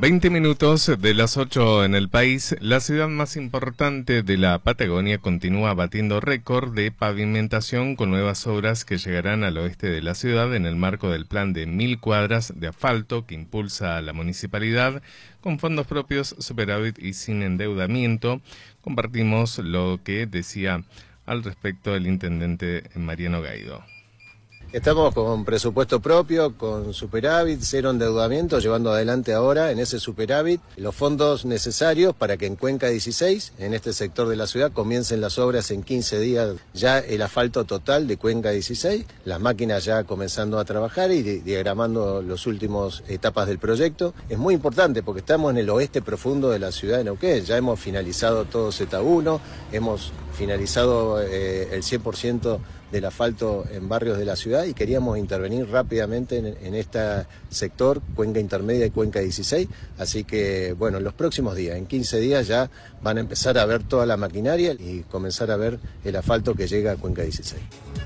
20 minutos de las 8 en el país. La ciudad más importante de la Patagonia continúa batiendo récord de pavimentación con nuevas obras que llegarán al oeste de la ciudad en el marco del plan de 1000 cuadras de asfalto que impulsa a la municipalidad con fondos propios, superávit y sin endeudamiento. Compartimos lo que decía al respecto el intendente Mariano Gaido. Estamos con presupuesto propio, con superávit, cero endeudamiento, llevando adelante ahora en ese superávit los fondos necesarios para que en Cuenca 16, en este sector de la ciudad, comiencen las obras en 15 días, ya el asfalto total de Cuenca 16, las máquinas ya comenzando a trabajar y diagramando las últimas etapas del proyecto. Es muy importante porque estamos en el oeste profundo de la ciudad de Neuquén, ya hemos finalizado todo Z1, hemos finalizado el 100% del asfalto en barrios de la ciudad y queríamos intervenir rápidamente en este sector, Cuenca Intermedia y Cuenca 16, así que bueno, en los próximos días, en 15 días ya van a empezar a ver toda la maquinaria y comenzar a ver el asfalto que llega a Cuenca 16.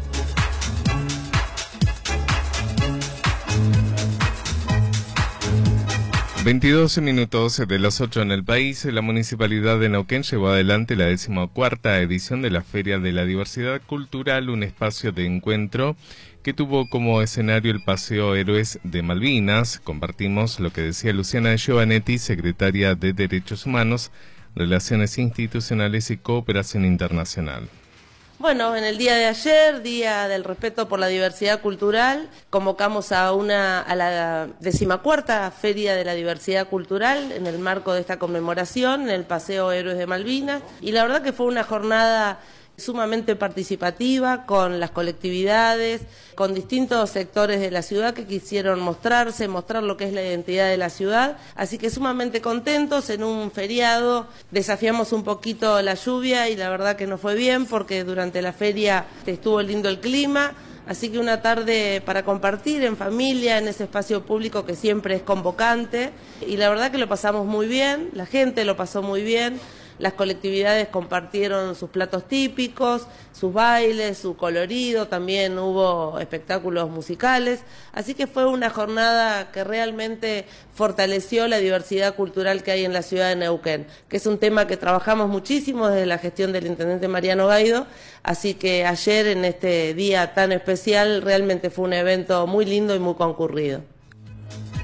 $22 minutos de las 8 en el país. La Municipalidad de Neuquén llevó adelante la 14ª edición de la Feria de la Diversidad Cultural, un espacio de encuentro que tuvo como escenario el Paseo Héroes de Malvinas. Compartimos lo que decía Luciana Giovanetti, secretaria de Derechos Humanos, Relaciones Institucionales y Cooperación Internacional. Bueno, en el día de ayer, Día del Respeto por la Diversidad Cultural, convocamos a la 14ª Feria de la Diversidad Cultural en el marco de esta conmemoración en el Paseo Héroes de Malvinas, y la verdad que fue una jornada sumamente participativa con las colectividades, con distintos sectores de la ciudad que quisieron mostrar lo que es la identidad de la ciudad, así que sumamente contentos. En un feriado desafiamos un poquito la lluvia y la verdad que nos fue bien porque durante la feria estuvo lindo el clima, así que una tarde para compartir en familia, en ese espacio público que siempre es convocante, y la verdad que lo pasamos muy bien, la gente lo pasó muy bien. Las colectividades compartieron sus platos típicos, sus bailes, su colorido, también hubo espectáculos musicales, así que fue una jornada que realmente fortaleció la diversidad cultural que hay en la ciudad de Neuquén, que es un tema que trabajamos muchísimo desde la gestión del intendente Mariano Gaido, así que ayer en este día tan especial realmente fue un evento muy lindo y muy concurrido.